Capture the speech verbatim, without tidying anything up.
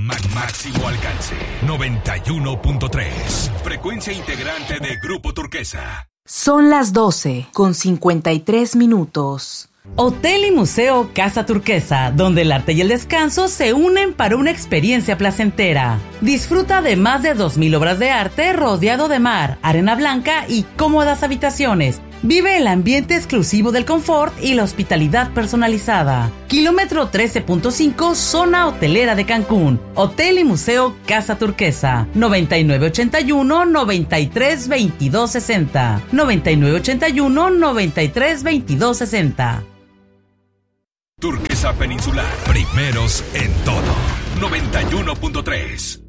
Máximo alcance. noventa y uno punto tres. Frecuencia integrante de Grupo Turquesa. Son las doce con cincuenta y tres minutos. Hotel y Museo Casa Turquesa, donde el arte y el descanso se unen para una experiencia placentera. Disfruta de más de dos mil obras de arte rodeado de mar, arena blanca y cómodas habitaciones. Vive el ambiente exclusivo del confort y la hospitalidad personalizada. Kilómetro trece punto cinco, zona hotelera de Cancún. Hotel y Museo Casa Turquesa. noventa y nueve ochenta y uno, noventa y tres veintidós sesenta. noventa y nueve ochenta y uno, noventa y tres veintidós sesenta. Turquesa Peninsular. Primeros en todo. noventa y uno punto tres.